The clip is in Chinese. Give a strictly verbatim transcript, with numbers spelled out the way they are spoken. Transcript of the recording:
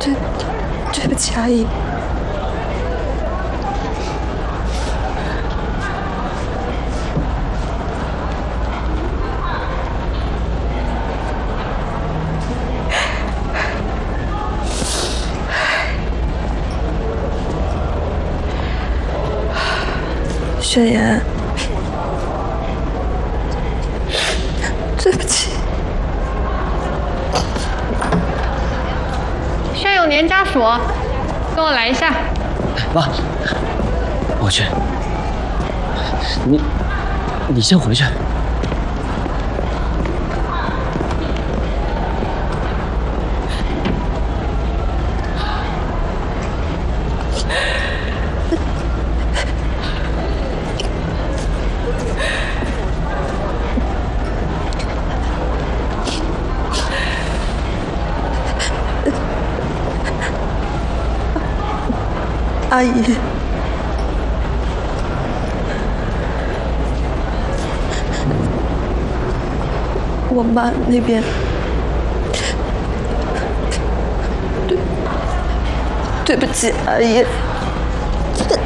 对，对不起，阿姨。宣言，对不起。 宣永年家属，跟我来一下。 妈，我去。你，你先回去。 阿姨，我妈那边，对，对不起，阿姨。